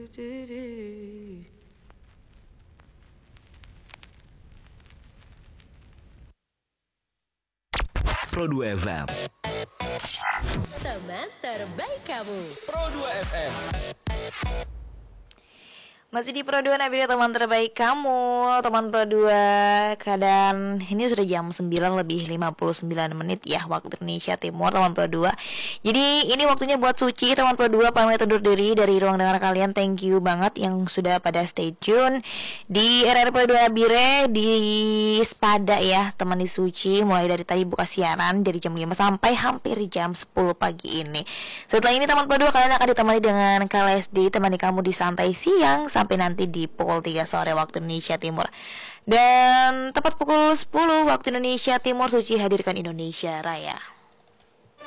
Pro 2 FM. Teman terbaik kamu. Pro 2 FM. Masih di Pro 2 Nabila, teman terbaik kamu. Teman Pro 2, keadaan ini sudah jam 9 lebih 59 menit ya, waktu Indonesia Timur, teman Pro 2. Jadi ini waktunya buat Suci, teman Pro 2 pamit undur diri dari ruang dengar kalian. Thank you banget yang sudah pada stay tune di RR Pro 2 Bire, di Spada ya, teman di Suci. Mulai dari tadi buka siaran dari jam 5 sampai hampir jam 10 pagi ini. Setelah ini teman Pro 2 kalian akan ditemani dengan KLSD, temani kamu di santai siang sampai nanti di pukul 3 sore waktu Indonesia Timur. Dan tepat pukul 10 waktu Indonesia Timur, Suci hadirkan Indonesia Raya.